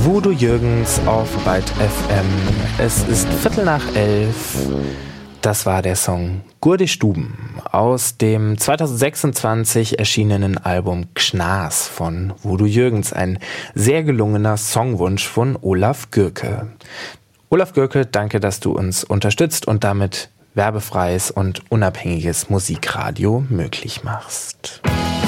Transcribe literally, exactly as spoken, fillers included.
Udo Jürgens auf Byte F M. Es ist Viertel nach elf. Das war der Song Gurde Stuben aus dem zwanzig sechsundzwanzig erschienenen Album Gschnas von Udo Jürgens. Ein sehr gelungener Songwunsch von Olaf Gürke. Olaf Gürke, danke, dass du uns unterstützt und damit werbefreies und unabhängiges Musikradio möglich machst.